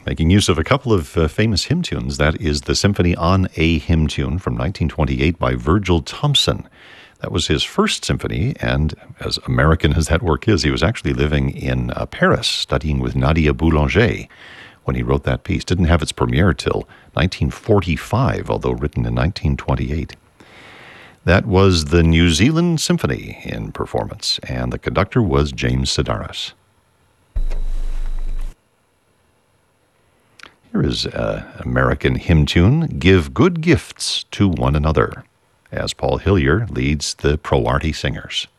Making use of a couple of famous hymn tunes. That is the Symphony on a Hymn Tune from 1928 by Virgil Thompson. That was his first symphony, and as American as that work is, he was actually living in Paris studying with Nadia Boulanger when he wrote that piece. Didn't have its premiere till 1945, although written in 1928. That was the New Zealand Symphony in performance, and the conductor was James Sedaris. Here is an American hymn tune, Give Good Gifts to One Another, as Paul Hillier leads the Pro Arty Singers.